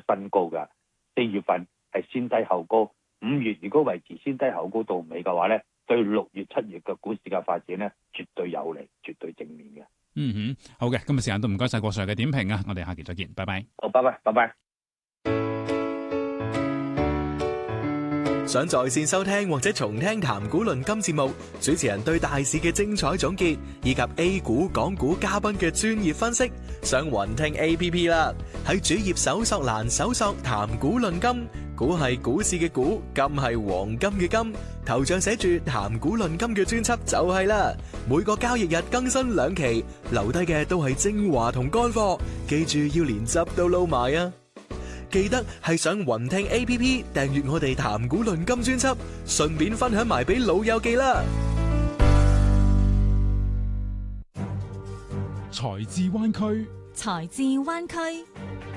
新高㗎。4月份係先低後高，5月如果維持先低後高到尾嘅話咧，對6月、7月嘅股市嘅發展咧，絕對有利，絕對正面嘅。 好嘅，今日時間都唔該晒郭 Sir 嘅點評啊，我哋下期再見，拜拜。 好，拜拜，拜拜。 想在線收聽或者重聽談股論金節目，主持人對大市嘅精彩總結，以及 A 股、港股嘉賓嘅專業分析，上雲聽 APP 啦。喺主頁搜索欄搜索談股論金，股係股市嘅股，金係黃金嘅金，頭像寫住談股論金嘅專輯就係啦。每個交易日更新2期，留低嘅都係精華同乾貨，記住要連汁都撈埋啊！記得係上雲聽 APP 訂閱我哋談股論金專輯，順便分享埋俾老友記啦。 財智灣區， 財智灣區。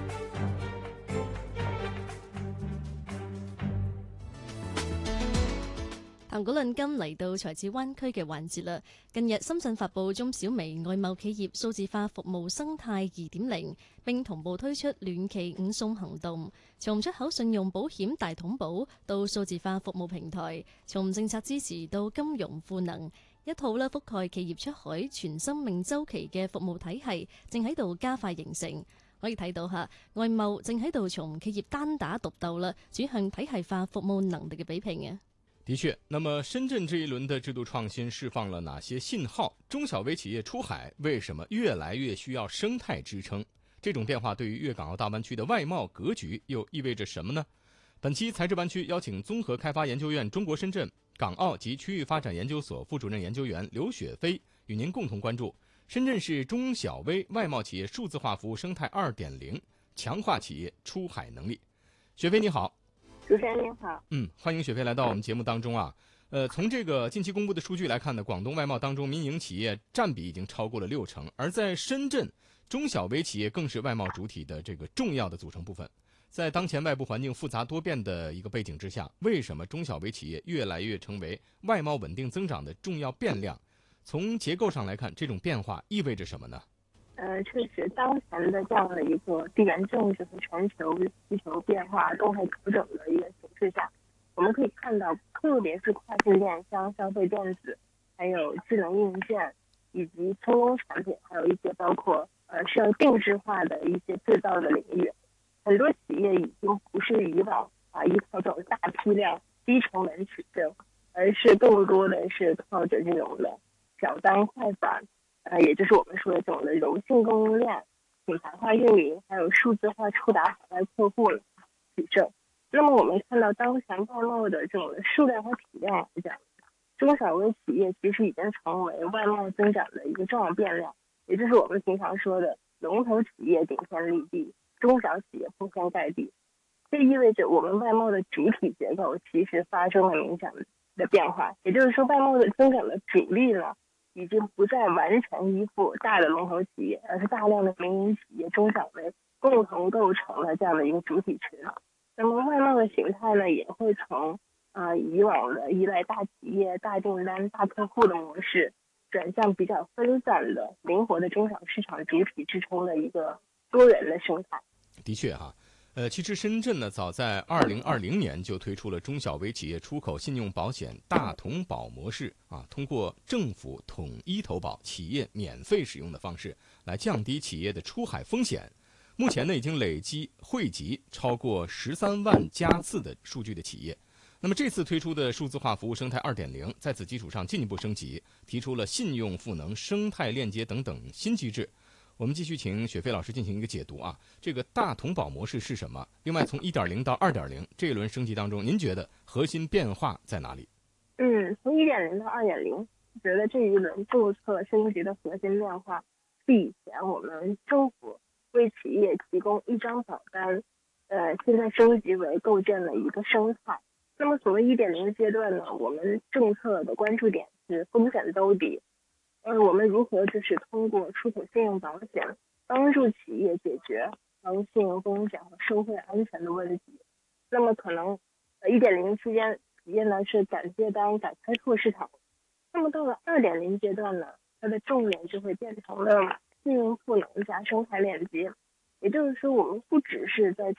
談股論金嚟到財智灣區嘅環節啦。近日深圳發布中小微外貿企業數字化服務生態2.0，並同步推出暖期5送行動，從出口信用保險大統保到數字化服務平台，從政策支持到金融賦能，一套覆蓋企業出海全生命週期嘅服務體系正喺度加快形成。可以睇到外貿正喺度從企業單打獨鬥啦，轉向體系化服務能力嘅比拼啊。 的確，那麼深圳這一輪的制度創新釋放了哪些信號？中小微企業出海為什麼越來越需要生態支撐？這種變化對於粵港澳大灣區的外貿格局又意味着什麼呢？本期財智灣區邀請綜合開發研究院中國深圳、港澳及區域發展研究所副主任研究員劉雪飛與您共同關注深圳市中小微外貿企業數字化服務生態2.0，強化企業出海能力。雪飛你好。 主持人您好， 歡迎雪飛來到我們節目當中啊。從這個近期公布的數據來看呢，廣東外貿當中民營企業佔比已經超過了60%，而在深圳，中小微企業更是外貿主體的這個重要的組成部分。在當前外部環境複雜多變的一個背景之下，為什麼中小微企業越來越成為外貿穩定增長的重要變量？從結構上來看，這種變化意味着什麼呢？ 確實，當前的這樣的一個地緣政治和全球需求變化動態調整的一個形勢下，我們可以看到，特別是跨境電商、消費電子，還有智能硬件，以及輕工產品，還有一些包括需要定制化的一些製造的領域，很多企業已經不是以往依靠這種大批量、低成本取勝，而是更多的是靠着這種的小單快返。也就是我們說的這種的柔性供應鏈、品牌化運營，還有數字化觸達海外客戶取勝。那麼我們看到當前外貿的這種的數量和體量來講，中小微企業其實已經成為外貿增長的一個重要變量，也就是我們經常說的龍頭企業頂天立地，中小企業鋪天蓋地。這意味着我們外貿的主體結構其實發生了明顯的變化，也就是說外貿的增長的主力呢，已經不再完全依附大的龍頭企業，而是大量的民營企業、中小微共同構成了這樣的一個主體群。那麼外貿的形態呢，也會從以往的依賴大企業、大訂單、大客戶的模式，轉向比較分散的、靈活的中小市場主體支撐的一個多元的生態。 的確哈。其實深圳呢，早在2020年就推出了中小微企業出口信用保險大統保模式啊，通過政府統一投保、企業免費使用的方式，來降低企業的出海風險。目前呢，已經累積匯集超過13萬家次的數據的企業。那麼這次推出的數字化服務生態2.0，在此基礎上進一步升級，提出了信用賦能、生態鏈接等等新機制。我們繼續請雪飛老師進行一個解讀啊，這個大統保模式是什麼？另外，從1.0到2.0這一輪升級當中，您覺得核心變化在哪裡？ 從1.0到2.0，覺得這一輪政策升級的核心變化是以前我們政府為企業提供一張保單，現在升級為構建了一個生態。那麼所謂1.0階段呢，我們政策的關注點是風險兜底。我們如何就是通過出口信用保險，幫助企業解決信用風險和社會安全的問題。那麼可能1.0期間，企業呢是敢接單、敢開拓市場。那麼到了2.0階段呢，它的重點就會變成了信用賦能加生態鏈接。也就是說，我們不只是在